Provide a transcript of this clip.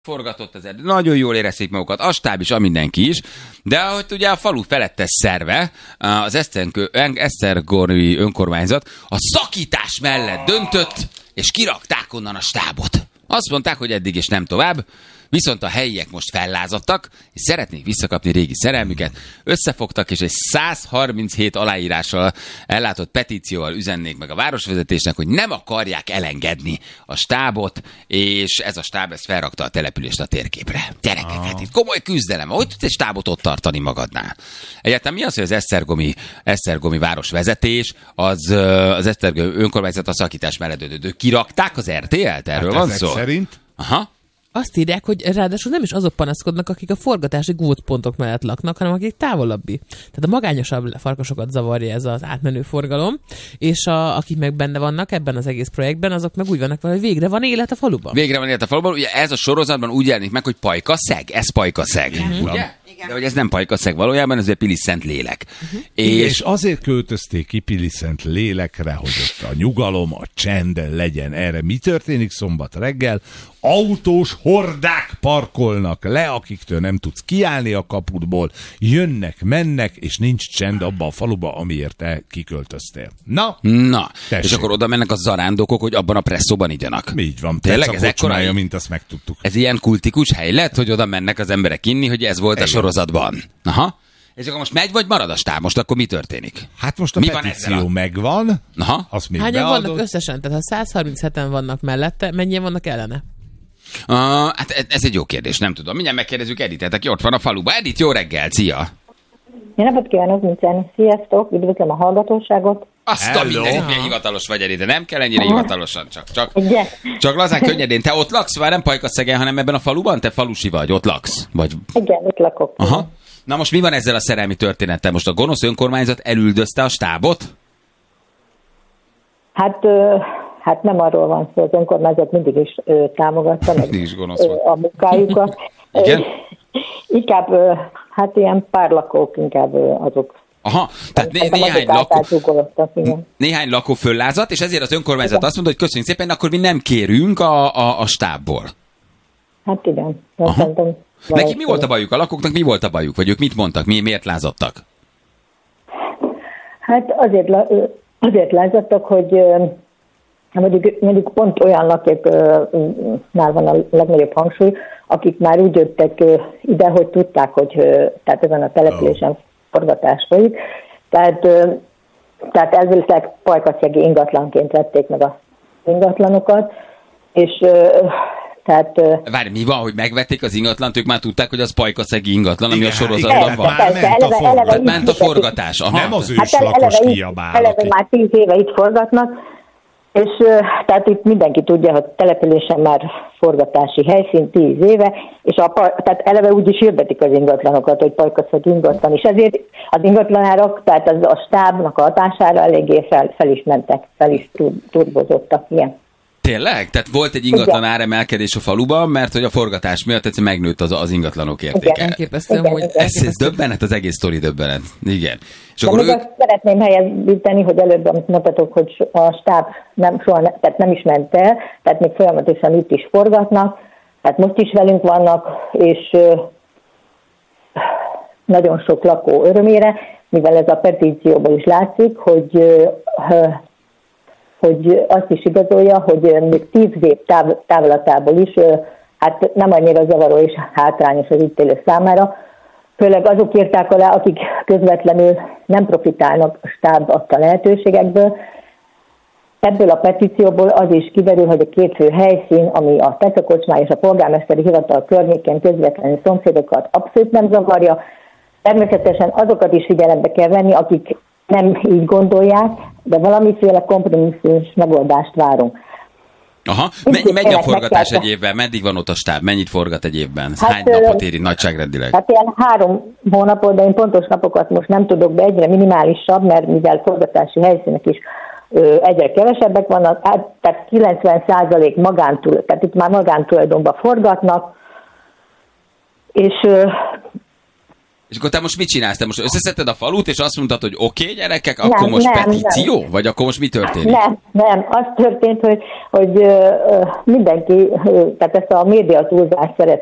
forgatott az erdő. Nagyon jól érezték magukat, a stáb is, a mindenki is, de ahogy ugye a falu felettes szerve, az esztergomi önkormányzat a szakítás mellett döntött, és kirakták onnan a stábot. Azt mondták, hogy eddig és nem tovább, viszont a helyiek most fellázadtak, és szeretnék visszakapni régi szerelmüket, összefogtak, és egy 137 aláírással ellátott petícióval üzennék meg a városvezetésnek, hogy nem akarják elengedni a stábot, és ez a stáb ezt felrakta a települést a térképre. Gyerekek, hát itt komoly küzdelem. Hogy tudsz egy stábot ott tartani magadnál? Egyáltalán mi az, hogy az esztergomi városvezetés, az esztergomi önkormányzat a szakítás mellett döntött? Kirakták az RTL-t? Erről van szó? Szerint? Aha. Azt írják, hogy ráadásul nem is azok panaszkodnak, akik a forgatási gócpontok mellett laknak, hanem akik távolabbi. Tehát a magányosabb farkasokat zavarja ez az átmenő forgalom, és akik meg benne vannak ebben az egész projektben, azok meg úgy vannak vele, hogy végre van élet a faluban. Végre van élet a faluban. Ugye ez a sorozatban úgy jelenik meg, hogy Pajkaszeg. Ez Pajkaszeg. Ugye? Igen. De hogy ez nem Pajkaszeg valójában, ez egy Pilis-Szent Lélek. És azért költözték ki Pilis-Szent Lélekre, hogy ott a nyugalom, a csend legyen. Erre mi történik szombat reggel? Autós hordák parkolnak le, akiktől nem tudsz kiállni a kapudból, jönnek, mennek, és nincs csend abba a faluba, amiért te kiköltöztél. Na, és akkor oda mennek a zarándokok, hogy abban a presszóban igyanak. Így van, tényleg ez kocsmája, mint azt megtudtuk. Ez ilyen kultikus hely lett, hogy oda mennek az emberek inni, hogy ez volt a sorozatban. Aha. És akkor most megy, vagy marad a stáb? Most akkor mi történik? Hát most a petíció megvan. Aha. Azt még hányan vannak összesen? Tehát ha 137-en vannak mellette, mennyien vannak ellene? Hát ez egy jó kérdés, nem tudom. Mindjárt megkérdezzük Editet, aki ott van a faluban. Edit, jó reggel, szia! Jó napot kívánok, Nincsen. Sziasztok, üdvözlöm a hallgatóságot. Azt a mindenit, milyen hivatalos vagy, Edit, de nem kell ennyire hivatalosan, csak lazán, könnyedén. Te ott laksz, már nem Pajkaszegen, hanem ebben a faluban? Te falusi vagy, ott laksz? Vagy... Igen, ott lakok. Aha. Na most mi van ezzel a szerelmi történettel? Most a gonosz önkormányzat elüldözte a stábot? Hát nem arról van szó, az önkormányzat mindig is támogatta meg a munkájukat. Igen? Inkább, hát ilyen párlakók, inkább azok. Aha, tehát néhány lakó föllázat, és ezért az önkormányzat igen. Azt mondta, hogy köszönjük szépen, akkor mi nem kérünk a stábból. Hát igen. Neki mi volt a bajuk? A lakóknak mi volt a bajuk? Vagy ők mit mondtak? Miért lázadtak? Hát azért lázadtak, hogy mondjuk pont olyan lakóknál van a legnagyobb hangsúly, akik már úgy jöttek ide, hogy tudták, hogy tehát ezen a településen forgatás folyik. Tehát elvileg pajkaszegi ingatlanként vették meg az ingatlanokat, és tehát... Várj, mi van, hogy megvették az ingatlant, ők már tudták, hogy az pajkaszegi ingatlan, ami a sorozatban van? Ment a forgatás. Aha. Nem az őslakos kiabál. Eleve már 10 éve itt forgatnak, és tehát itt mindenki tudja, hogy településen már forgatási helyszín 10 éve, és tehát eleve úgy is hirdetik az ingatlanokat, hogy pajkaszegi ingatlan, és ezért az ingatlanárak, tehát az a stábnak a hatására eléggé fel is mentek, fel is turbozottak, ilyen. Tényleg? Tehát volt egy ingatlan áremelkedés a faluban, mert hogy a forgatás miatt egyszerűen megnőtt az ingatlanok értéke. Elképesztő, hogy... Ez döbbenet, az egész sztori döbbenet. Igen. És akkor azt szeretném helyezíteni, hogy előbb, amit mondtatok, hogy a stáb tehát nem is ment el, tehát még folyamatosan itt is forgatnak, tehát most is velünk vannak, és nagyon sok lakó örömére, mivel ez a petícióból is látszik, hogy azt is igazolja, hogy még 10 év távlatából is hát nem annyira zavaró és hátrányos az itt élő számára. Főleg azok írták alá, akik közvetlenül nem profitálnak a stáb adta lehetőségekből. Ebből a petícióból az is kiderül, hogy a két fő helyszín, ami a Teszakocsmá és a polgármesteri hivatal környékén közvetlenül szomszédokat abszolút nem zavarja. Természetesen azokat is figyelembe kell venni, akik nem így gondolják, de valamiféle kompromisszumos megoldást várunk. Aha, mennyi a forgatás egy évben? Meddig van ott a stáb? Mennyit forgat egy évben? Hány napot éri nagyságrendileg? Hát ilyen 3 hónapot, de én pontos napokat most nem tudok, de egyre minimálisabb, mert mivel forgatási helyszínek is egyre kevesebbek vannak, tehát 90% magántulajdonban, tehát itt már magántulajdonban forgatnak, és És akkor te most mit csinálsz? Te most összeszedted a falut, és azt mondtad, hogy oké, gyerekek, akkor most petíció? Nem. Vagy akkor most mi történik? Nem. Az történt, hogy mindenki, tehát ezt a média túlzást